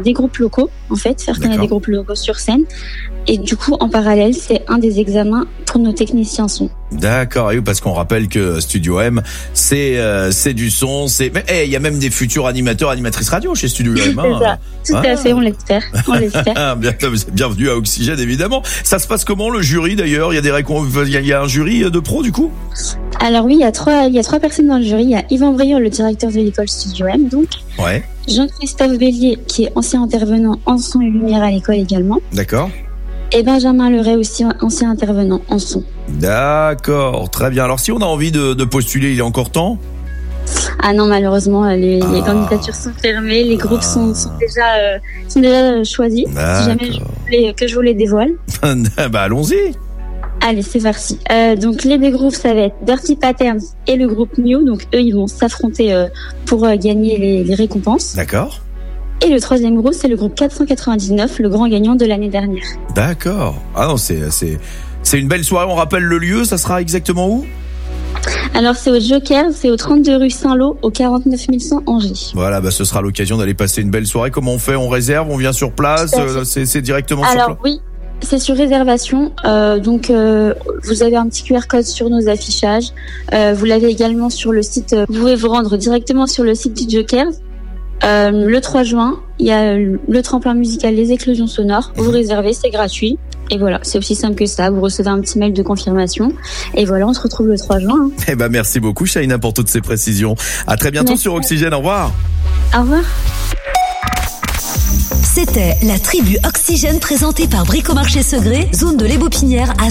des groupes locaux, en fait, faire connaître D'accord. des groupes locaux sur scène. Et du coup, en parallèle, c'est un des examens pour nos techniciens son. D'accord, et oui, parce qu'on rappelle que Studio M, c'est du son, il y a même des futurs animateurs, animatrices radio chez Studio M. C'est ça, tout à fait, on l'espère. Bienvenue à Oxygène, évidemment. Ça se passe comment, le jury, d'ailleurs? Il y a un jury de pros, du coup? Alors oui, il y a trois personnes dans le jury. Il y a Yvan Briot, le directeur de l'école Studio M, donc. Ouais. Jean-Christophe Bélier, qui est ancien intervenant en son et lumière à l'école également. D'accord. Et Benjamin Leray, aussi ancien intervenant en son. D'accord, très bien. Alors, si on a envie de postuler, il est encore temps? Ah non, malheureusement, les candidatures sont fermées, les groupes sont déjà choisis. Si jamais je vous les dévoile. Bah, allons-y. Allez, c'est parti. Donc les deux groupes, ça va être Dirty Patterns et le groupe New. Donc eux, ils vont s'affronter pour gagner les récompenses. D'accord. Et le troisième groupe, c'est le groupe 499, le grand gagnant de l'année dernière. D'accord. Ah non, c'est une belle soirée. On rappelle le lieu, ça sera exactement où? Alors c'est au Joker, c'est au 32 rue Saint-Lô, au 49 100 Angers. Voilà, ce sera l'occasion d'aller passer une belle soirée. Comment on fait? On réserve? On vient sur place? C'est directement sur place? Alors oui, c'est sur réservation. Donc vous avez un petit QR code sur nos affichages. Vous l'avez également sur le site. Vous pouvez vous rendre directement sur le site du Joker. Le 3 juin, il y a le tremplin musical Les Éclosions Sonores. Vous réservez, c'est gratuit. Et voilà, c'est aussi simple que ça. Vous recevez un petit mail de confirmation. Et voilà, on se retrouve le 3 juin. Eh ben, merci beaucoup, Shaina, pour toutes ces précisions. À très bientôt sur Oxygène. Au revoir. Au revoir. C'était la tribu Oxygène présentée par Bricomarché Segré, zone de l'Ébopinière à